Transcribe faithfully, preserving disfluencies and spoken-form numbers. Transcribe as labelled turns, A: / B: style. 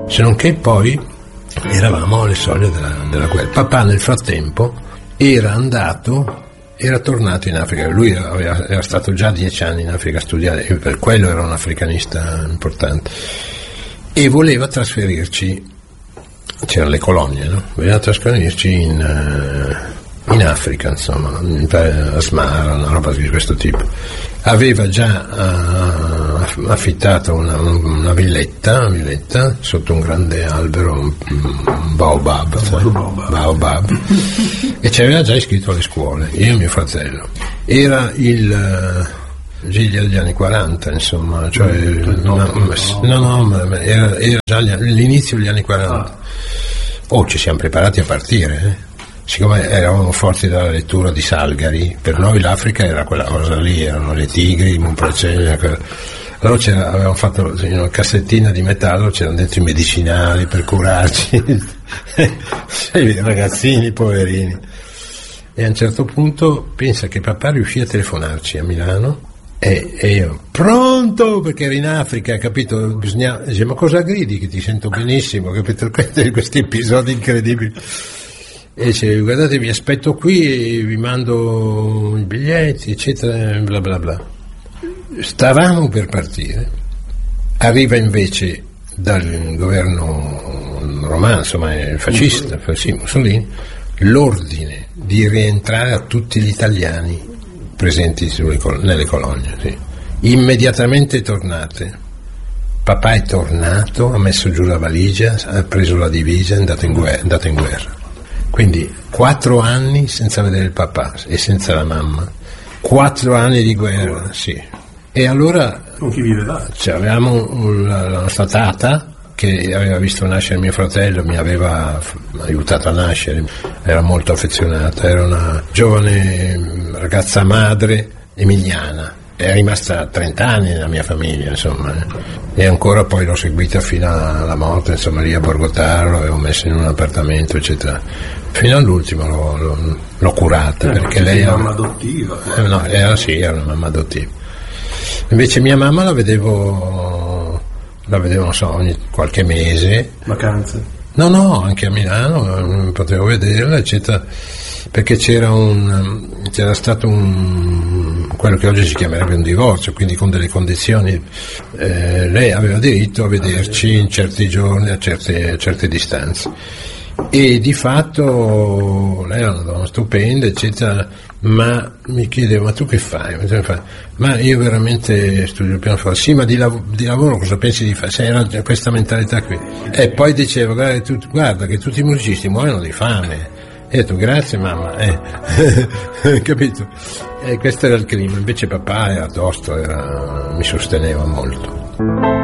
A: Se non che poi eravamo alle soglie della, della guerra. Papà nel frattempo era andato, era tornato in Africa, lui aveva, era stato già dieci anni in Africa a studiare, e per quello era un africanista importante, e voleva trasferirci, c'erano le colonie, no? Voleva trasferirci in, in Africa, insomma, in Asmara, una roba di questo tipo. Aveva già uh, affittato una, una villetta, una villetta sotto un grande albero, un, un baobab, sai? baobab e ci aveva già iscritto alle scuole, io e mio fratello. Era il uh, Giglia degli anni quaranta, insomma, cioè, no, no, no, no era, era già l'inizio degli anni quaranta. Oh, ci siamo preparati a partire, eh? Siccome eravamo forti dalla lettura di Salgari, per noi l'Africa era quella cosa lì, erano le tigri, i Monpracegna, allora c'era, avevamo fatto una cassettina di metallo, c'erano dentro i medicinali per curarci, i ragazzini poverini. E a un certo punto pensa che papà riuscì a telefonarci a Milano, e, e io, pronto, perché era in Africa, capito? Bisogna, dice, ma cosa gridi, che ti sento benissimo, capito? Questi episodi incredibili. E dice, guardate, vi aspetto qui e vi mando i biglietti, eccetera, bla bla bla. Stavamo per partire, arriva invece dal governo romano, insomma fascista, sì, Mussolini, l'ordine di rientrare a tutti gli italiani presenti sulle, nelle colonie, sì. Immediatamente tornate. Papà è tornato, ha messo giù la valigia, ha preso la divisa, è andato in guerra, è andato in guerra. Quindi quattro anni senza vedere il papà e senza la mamma, quattro anni di guerra, sì. E allora
B: con chi viveva?
A: Cioè, avevamo la, la nostra tata che aveva visto nascere mio fratello, mi aveva aiutato a nascere, era molto affezionata, era una giovane ragazza madre emiliana, è rimasta trenta anni nella mia famiglia, insomma, e ancora poi l'ho seguita fino alla morte, insomma, lì a Borgotaro, l'avevo messa in un appartamento, eccetera. Fino all'ultimo l'ho, l'ho, l'ho curata, eh, perché lei era
B: una mamma adottiva.
A: Eh, no, era sì, era una mamma adottiva. Invece mia mamma la vedevo, la vedevo, non so, ogni qualche mese.
B: Vacanze?
A: No, no, anche a Milano potevo vederla, eccetera, perché c'era un, c'era stato un, quello che oggi si chiamerebbe un divorzio, quindi con delle condizioni, eh, lei aveva diritto a vederci in certi giorni, a certe, a certe distanze, e di fatto lei era una donna stupenda, eccetera, ma mi chiedeva, ma tu che fai? Ma io veramente studio il pianoforte. Sì, ma di, lav- di lavoro cosa pensi di fare? Se era questa mentalità qui. E poi diceva, guarda, tu, guarda che tutti i musicisti muoiono di fame. E ho detto, grazie mamma, eh. Capito? E questo era il clima. Invece papà era tosto, era, mi sosteneva molto.